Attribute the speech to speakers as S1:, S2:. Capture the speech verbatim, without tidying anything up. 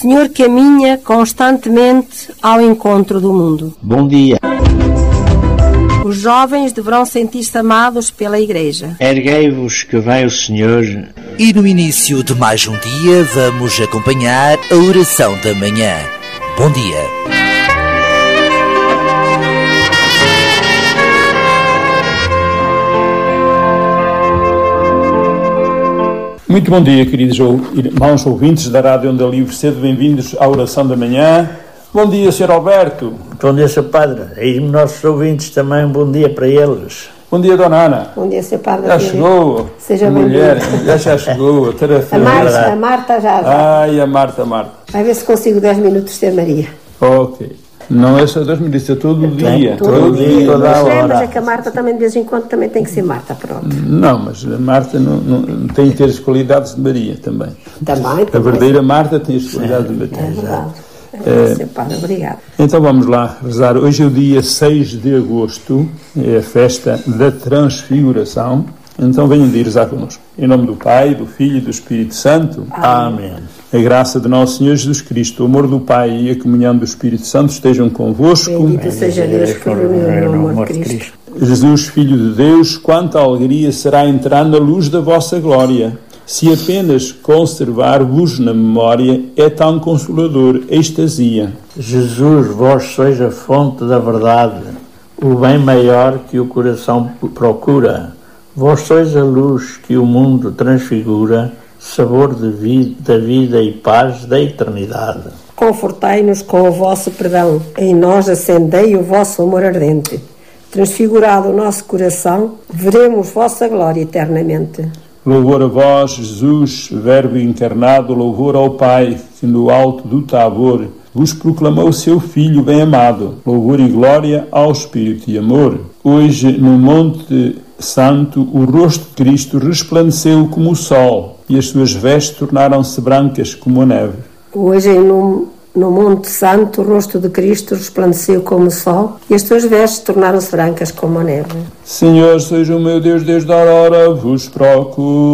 S1: Senhor caminha constantemente ao encontro do mundo.
S2: Bom dia.
S1: Os jovens deverão sentir-se amados pela Igreja.
S2: Erguei-vos que vem o Senhor.
S3: E no início de mais um dia vamos acompanhar a oração da manhã. Bom dia.
S4: Muito bom dia, queridos irmãos ouvintes da Rádio Onda Livre. Sejam bem-vindos à oração da manhã. Bom dia, senhor Alberto.
S5: Bom dia, senhor Padre. E nossos ouvintes também, um bom dia para eles.
S4: Bom dia, dona Ana.
S6: Bom dia, senhor Padre.
S4: Já chegou.
S6: Seja
S4: a mulher,
S6: bem-vindo.
S4: já, já chegou. A,
S6: a, Marta, a Marta já, já.
S4: Ai, a Marta, a Marta.
S6: Vai ver se consigo dez minutos ter Maria.
S4: Ok. Não é só dez minutos, é todo o dia.
S6: Todo,
S4: todo
S6: o dia, dia
S4: toda a hora.
S6: Mas é que a Marta também, de vez em quando, também tem que ser Marta, pronto.
S4: Não, mas a Marta não, não, tem que ter as qualidades de Maria também.
S6: Também, também.
S4: A verdadeira Marta tem as qualidades de Maria.
S6: É verdade. É, é, Padre, obrigado.
S4: Então vamos lá rezar. Hoje é o dia seis de agosto, é a festa da Transfiguração. Então venham de rezar connosco. Em nome do Pai, do Filho e do Espírito Santo.
S5: Amém.
S4: A graça de nosso Senhor Jesus Cristo, o amor do Pai e a comunhão do Espírito Santo estejam convosco.
S6: Bendito seja Deus que reuniu no amor de Cristo.
S4: Jesus, Filho de Deus, quanta alegria será entrar na luz da vossa glória. Se apenas conservar-vos na memória é tão consolador, extasia.
S5: Jesus, vós sois a fonte da verdade, o bem maior que o coração procura. Vós sois a luz que o mundo transfigura, sabor de vida, da vida e paz da eternidade.
S6: Confortai-nos com o vosso perdão, em nós acendei o vosso amor ardente. Transfigurado o nosso coração, veremos vossa glória eternamente.
S4: Louvor a vós, Jesus, Verbo encarnado, louvor ao Pai, que no alto do Tabor vos proclamou seu Filho bem-amado. Louvor e glória ao Espírito e amor. Hoje, no Monte Santo, o rosto de Cristo resplandeceu como o sol, e as suas vestes tornaram-se brancas como a neve.
S6: Hoje, no, no Monte Santo, o rosto de Cristo resplandeceu como o sol, e as suas vestes tornaram-se brancas como a neve.
S4: Senhor, seja o meu Deus, desde a aurora vos procuro.